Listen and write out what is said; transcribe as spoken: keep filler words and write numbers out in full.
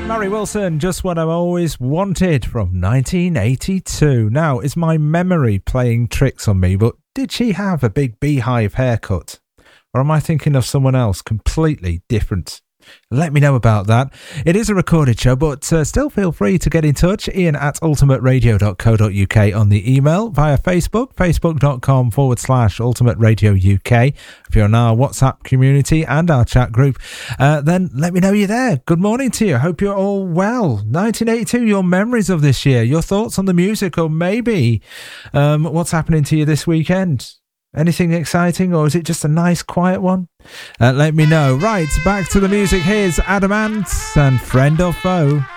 Mary Wilson, Just What I've Always Wanted from nineteen eighty-two. Now, is my memory playing tricks on me, but did she have a big beehive haircut? Or am I thinking of someone else completely different? Let me know about that. It is a recorded show, but uh, still feel free to get in touch. Ian at ultimate radio dot co dot uk on the email, via Facebook, facebook.com forward slash Ultimate Radio UK. If you're in our WhatsApp community and our chat group, uh, then let me know you're there. Good morning to you. Hope you're all well. nineteen eighty-two, your memories of this year, your thoughts on the music, or maybe um, what's happening to you this weekend. Anything exciting, or is it just a nice quiet one? Uh, let me know. Right, back to the music. Here's Adamant and Friend or Foe.